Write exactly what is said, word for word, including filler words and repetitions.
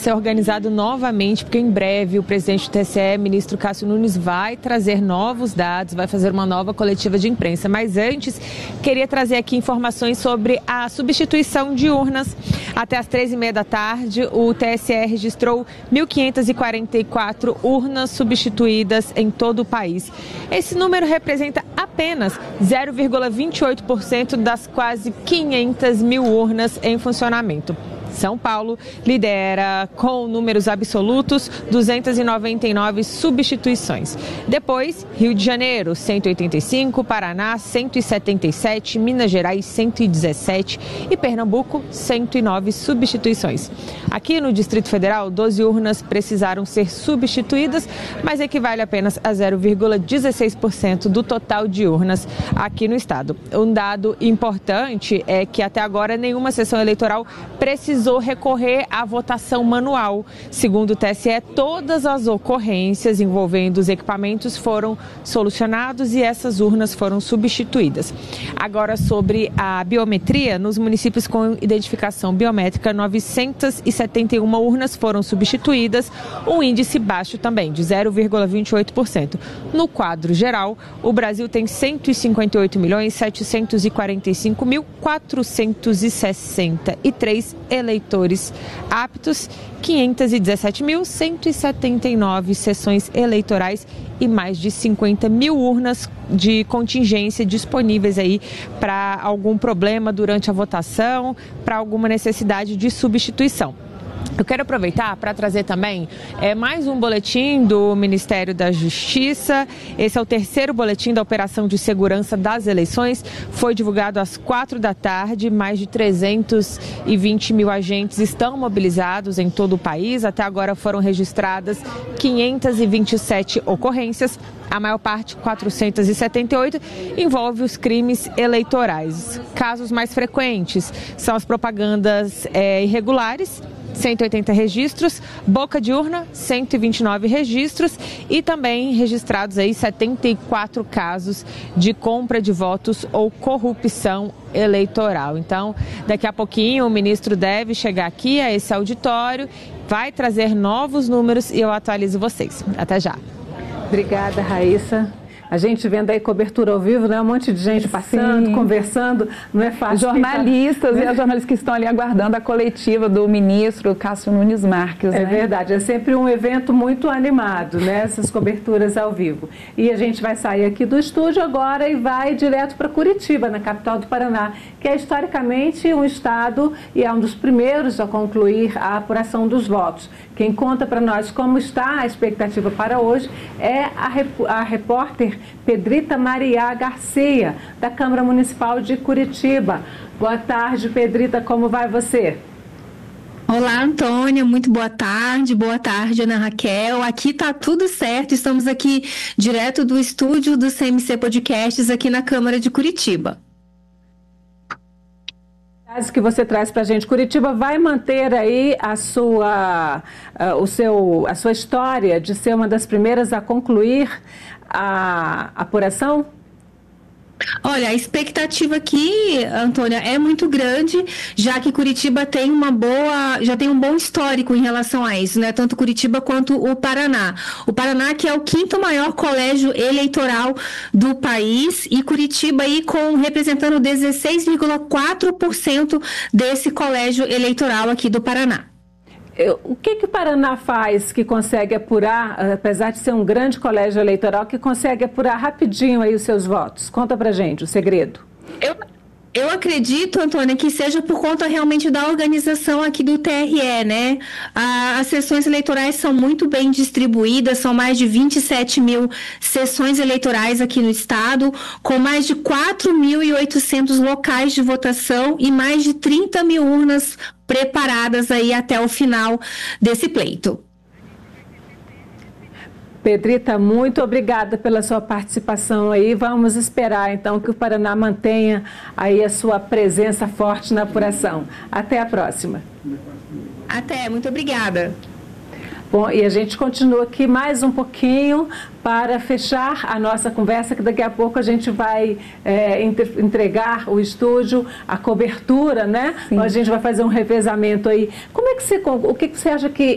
ser organizado novamente, porque em breve o presidente do T S E, ministro Cássio Nunes, vai trazer novos dados, vai fazer uma nova coletiva de imprensa. Mas antes, queria trazer aqui informações sobre a substituição de urnas. Até às três e meia da tarde, o T S E registrou mil quinhentas e quarenta e quatro urnas substituídas em todo o país. Esse número representa apenas zero vírgula vinte e oito por cento das quase quinhentas mil urnas em funcionamento. São Paulo lidera com números absolutos, duzentas e noventa e nove substituições. Depois, Rio de Janeiro, cento e oitenta e cinco, Paraná, cento e setenta e sete, Minas Gerais, cento e dezessete e Pernambuco, cento e nove substituições. Aqui no Distrito Federal, doze urnas precisaram ser substituídas, mas equivale apenas a zero vírgula dezesseis por cento do total de urnas aqui no estado. Um dado importante é que até agora nenhuma sessão eleitoral precisou recorrer à votação manual. Segundo o T S E, todas as ocorrências envolvendo os equipamentos foram solucionadas e essas urnas foram substituídas. Agora, sobre a biometria, nos municípios com identificação biométrica, novecentas e setenta e uma urnas foram substituídas, um índice baixo também, de zero vírgula vinte e oito por cento. No quadro geral, o Brasil tem cento e cinquenta e oito milhões, setecentos e quarenta e cinco mil, quatrocentos e sessenta e três eleitores aptos, quinhentas e dezessete mil, cento e setenta e nove sessões eleitorais e mais de cinquenta mil urnas de contingência disponíveis aí para algum problema durante a votação, para alguma necessidade de substituição. Eu quero aproveitar para trazer também é, mais um boletim do Ministério da Justiça. Esse é o terceiro boletim da Operação de Segurança das Eleições. Foi divulgado às quatro da tarde. Mais de trezentos e vinte mil agentes estão mobilizados em todo o país. Até agora foram registradas quinhentas e vinte e sete ocorrências. A maior parte, quatrocentas e setenta e oito, envolve os crimes eleitorais. Casos mais frequentes são as propagandas é, irregulares, cento e oitenta registros, boca de urna, cento e vinte e nove registros e também registrados aí setenta e quatro casos de compra de votos ou corrupção eleitoral. Então, daqui a pouquinho o ministro deve chegar aqui a esse auditório, vai trazer novos números e eu atualizo vocês. Até já. Obrigada, Raíssa. A gente vendo aí cobertura ao vivo, né? Um monte de gente passando, sim, conversando, não é fácil. Jornalistas ficar... e as jornalistas que estão ali aguardando a coletiva do ministro Cássio Nunes Marques. É, né? Verdade, é sempre um evento muito animado, né? Essas coberturas ao vivo. E a gente vai sair aqui do estúdio agora e vai direto para Curitiba, na capital do Paraná, que é historicamente um estado e é um dos primeiros a concluir a apuração dos votos. Quem conta para nós como está a expectativa para hoje é a, rep a repórter Pedrita Maria Garcia, da Câmara Municipal de Curitiba. Boa tarde, Pedrita, como vai você? Olá, Antônia, muito boa tarde, boa tarde, Ana Raquel. Aqui tá tudo certo, estamos aqui direto do estúdio do C M C Podcasts aqui na Câmara de Curitiba. Que você traz para a gente, Curitiba vai manter aí a sua, uh, o seu, a sua história de ser uma das primeiras a concluir a apuração? Olha, a expectativa aqui, Antônia, é muito grande, já que Curitiba tem uma boa, já tem um bom histórico em relação a isso, né? Tanto Curitiba quanto o Paraná. O Paraná, que é o quinto maior colégio eleitoral do país, e Curitiba aí com representando dezesseis vírgula quatro por cento desse colégio eleitoral aqui do Paraná. O que, que o Paraná faz que consegue apurar, apesar de ser um grande colégio eleitoral, que consegue apurar rapidinho aí os seus votos? Conta pra gente o segredo. Eu... Eu acredito, Antônia, que seja por conta realmente da organização aqui do T R E, né? As sessões eleitorais são muito bem distribuídas, são mais de vinte e sete mil sessões eleitorais aqui no estado, com mais de quatro mil e oitocentos locais de votação e mais de trinta mil urnas preparadas aí até o final desse pleito. Pedrita, muito obrigada pela sua participação aí. Vamos esperar, então, que o Paraná mantenha aí a sua presença forte na apuração. Até a próxima. Até, muito obrigada. Bom, e a gente continua aqui mais um pouquinho para fechar a nossa conversa, que daqui a pouco a gente vai é, entregar o estúdio, a cobertura, né? Sim. A gente vai fazer um revezamento aí. Como é que você, o que você acha que